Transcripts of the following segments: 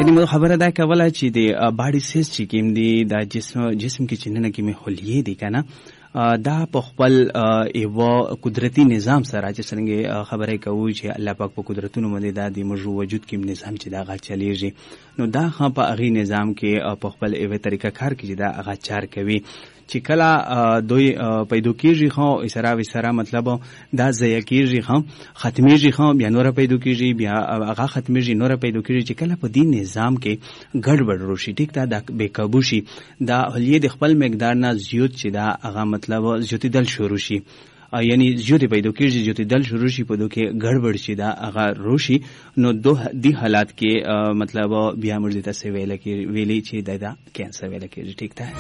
یعنی خبره دا کوله چې د باډي سیلز چې کوم دي د جسم کې چې نه کومې خلیې دي کنه دا په خپل یو قدرتي نظام سره چې څنګه خبره کوي چې الله پاک په قدرتونو باندې دا د موږ وجود کې نظام چې دا غا چلیږي نو دا خو په هغه نظام کې په خپل یو طریقه کار کې دا هغه چار کوي چې کله دوی پیدا کیږي خو اسره مطلب دا ځای کیږي خو ختميږي خو بیا نور پیدا کیږي بیا هغه ختميږي نور پیدا کیږي چې کله په دې نظام کې ګډوډ روشي ټیک دا بے قابو شي دا هلیه د خپل مقدار نه زیات چې دا هغه مطلب زیاتېدل شروع شي یعنی زیاتې پیدا کیږي زیاتېدل شروع شي په دوی کې ګډوډ شي دا هغه روشي نو دی حالات کې مطلب بیا مرزي تاسو ویلې چې دا کینسر ویل کېږي ټیک ده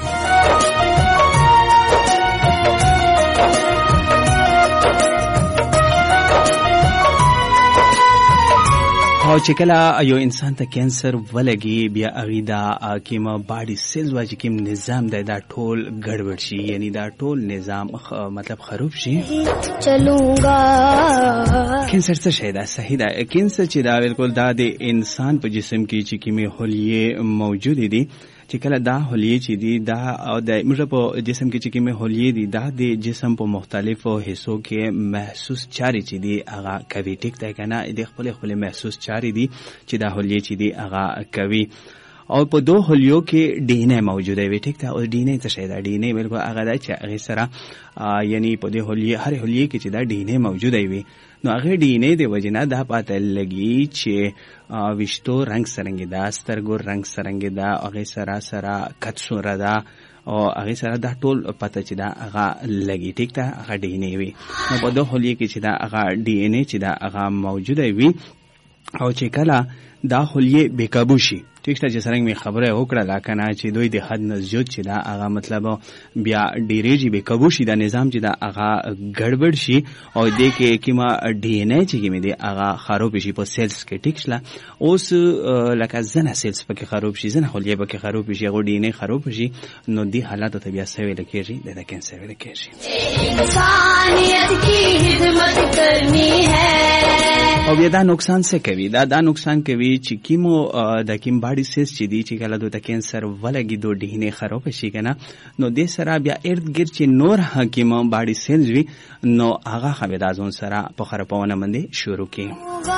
او چې کله یو انسان ته کینسر ولګي بیا هغه دا کیما باډي سیلز واجی کیم نظام دا ټول ګډوډ شي یعنی دا ټول نظام مطلب خراب شي چلونگا کینسر څه شي دا صحیح دا کینسر چې دا بالکل دا د انسان په جسم کې چې کیمه هلیه موجود دي چې کله دا هلیه چې دي دا او د موږ په جسم کې چې کیمه هلیه دي دا د جسم په مختلفو حصو کې محسوس چاري چې دي هغه کوي ټیک ده کنه د خپل محسوس چاري دي چې دا هلیه چې دي هغه کوي او په دوه هلیو کې ډي ان اے موجوده وي ټیک ده او ډي ان اے څه شي دا ډي ان اے بالکل هغه دا چې هغه سره یعنی په دې هلیه هر هلیه کې چې دا ډي ان اے موجوده وي نو هغه ډي ان اے د وجنه دا پاته لګي چې وشتو رنگ سرنګي دا سترګو رنگ سرنګي دا هغه سره کڅوره دا او هغه سره دا ټول پته چې دا هغه لګي ټیک ده هغه ډي ان اے وي نو په دوه هلیه کې چې دا هغه ډي ان اے چې دا هغه موجوده وي او چې کله دا هلیه بے قابو شي ټیک ده چې څنګه می خبره وکړه لا کنه چې دوی د حد نه زیات چې دا هغه مطلب بیا ډیریږي بے قابو شي دا نظام چې دا هغه ګډوډ شي او د کې کیما ډي ان اے چې کیمه دی هغه خراب شي په سیلز کې ټیک شله اوس لکه زنه سیلز پکې خراب شي زنه خلیه پکې خراب شي هغه ډي ان اے خراب شي نو دی حالات ته بیا سوي لکېږي د کینسر لکېږي انسانیت کی خدمت کرنی ہے او بیا دا نقصان څه کوي دا نقصان کوي چې کیمو د کیم باډي سیلز چې دي چې کله د کینسر ولګي دوه ډي ان اے خراب شي کنه نو د سره بیا ارد ګرد چې نور حکیم باډي سیلز وي نو هغه خبردازون سره په خرابونه باندې شروع کوي